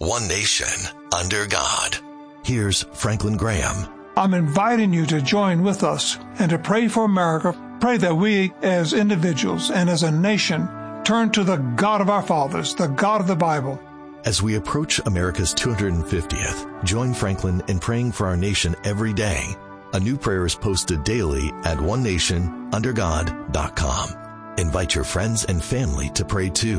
one nation, under God. Here's Franklin Graham. I'm inviting you to join with us and to pray for America. Pray that we as individuals and as a nation turn to the God of our fathers, the God of the Bible. As we approach America's 250th, join Franklin in praying for our nation every day. A new prayer is posted daily at onenationundergod.com. Invite your friends and family to pray too.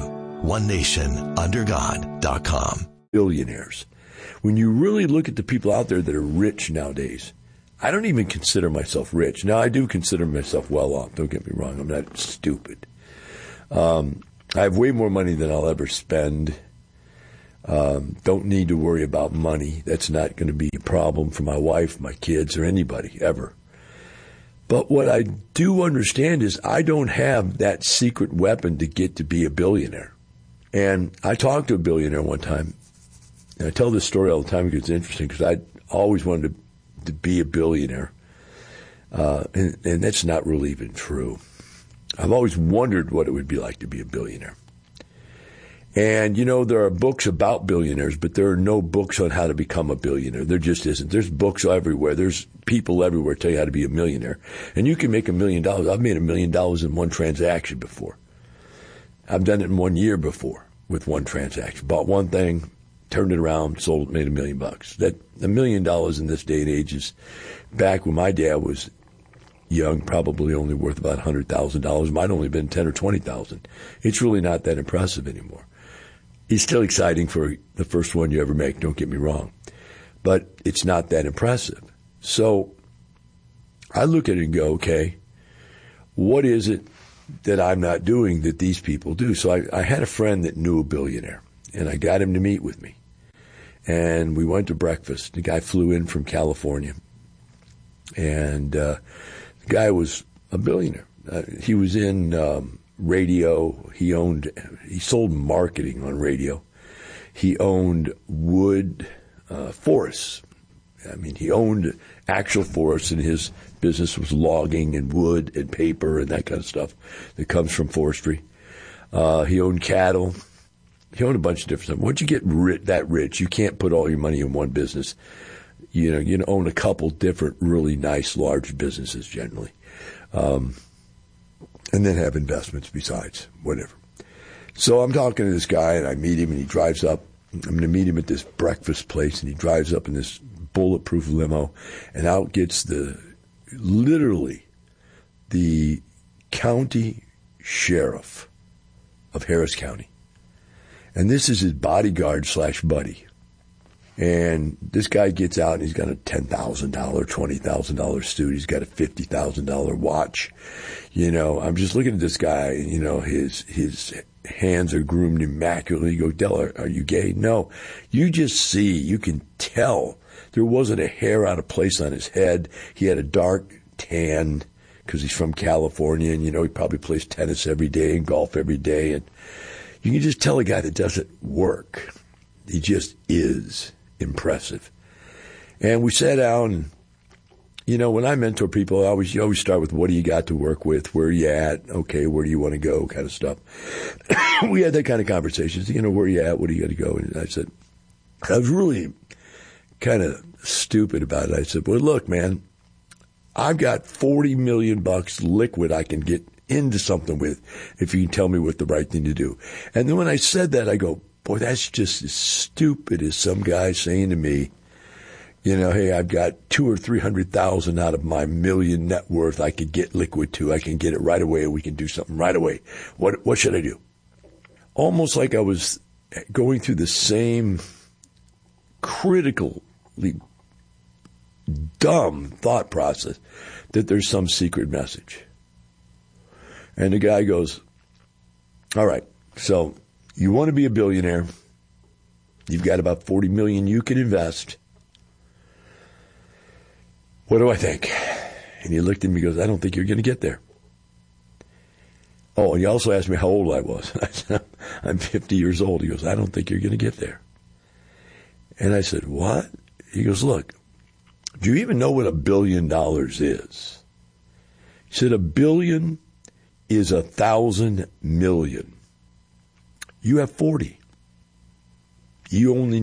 onenationundergod.com. Billionaires. When you really look at the people out there that are rich nowadays, I don't even consider myself rich. Now, I do consider myself well off. Don't get me wrong. I'm not stupid. I have way more money than I'll ever spend. Don't need to worry about money. That's not going to be a problem for my wife, my kids, or anybody ever. But what I do understand is I don't have that secret weapon to get to be a billionaire. And I talked to a billionaire one time. And I tell this story all the time because it's interesting, because I always wanted to be a billionaire. And that's not really even true. I've always wondered what it would be like to be a billionaire. And, you know, there are books about billionaires, but there are no books on how to become a billionaire. There just isn't. There's books everywhere. There's people everywhere tell you how to be a millionaire. And you can make $1 million. I've made $1 million in one transaction before. I've done it in 1 year before with one transaction. Bought one thing, turned it around, sold it, made $1 million. That $1 million in this day and age is back when my dad was young, probably only worth about $100,000. Might only been 10 or 20,000. It's really not that impressive anymore. It's still exciting for the first one you ever make, don't get me wrong. But it's not that impressive. So I look at it and go, okay, what is it that I'm not doing that these people do? So I had a friend that knew a billionaire, and I got him to meet with me. And we went to breakfast. The guy flew in from California. And the guy was a billionaire. He was in radio. He sold marketing on radio. He owned wood forests. I mean, he owned actual forests, and his business was logging and wood and paper and that kind of stuff that comes from forestry. He owned cattle. He owned a bunch of different stuff. Once you get that rich, you can't put all your money in one business. You own a couple different really nice large businesses generally. And then have investments besides, whatever. So I'm talking to this guy, and I meet him, and he drives up. I'm going to meet him at this breakfast place, and he drives up in this bulletproof limo, and out gets literally the county sheriff of Harris County. And this is his bodyguard / buddy. And this guy gets out, and he's got a $10,000, $20,000 suit. He's got a $50,000 watch. You know, I'm just looking at this guy, and, you know, his hands are groomed immaculately. You go, Del, are you gay? No. You can tell there wasn't a hair out of place on his head. He had a dark tan because he's from California, and, you know, he probably plays tennis every day and golf every day. And you can just tell a guy that doesn't work. He just is impressive. And we sat down, and, you know, when I mentor people, you always start with, what do you got to work with? Where are you at? Okay, where do you want to go? Kind of stuff. We had that kind of conversations. You know, where are you at? What do you got to go? And I said, I was really kind of stupid about it. I said, well, look, man, I've got $40 million liquid I can get into something with if you can tell me what the right thing to do. And then when I said that, I go, boy, that's just as stupid as some guy saying to me, you know, hey, I've got $200,000 or $300,000 out of my $1 million net worth I could get liquid to. I can get it right away, or we can do something right away. What should I do? Almost like I was going through the same critically dumb thought process that there's some secret message. And the guy goes, all right, so you want to be a billionaire. You've got about $40 million you can invest. What do I think? And he looked at me and goes, I don't think you're going to get there. Oh, and he also asked me how old I was. I said, I'm 50 years old. He goes, I don't think you're going to get there. And I said, what? He goes, look, do you even know what $1 billion is? He said, $1 billion is 1,000 million. You have 40. You only